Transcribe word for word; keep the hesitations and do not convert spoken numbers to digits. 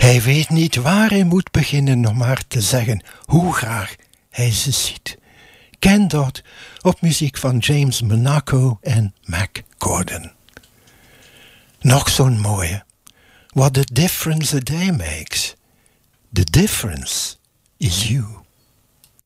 Hij weet niet waar hij moet beginnen om haar te zeggen hoe graag hij ze ziet. Ken dat op muziek van James Monaco en Mac Gordon. Nog zo'n mooie. What a difference a day makes. The difference is you.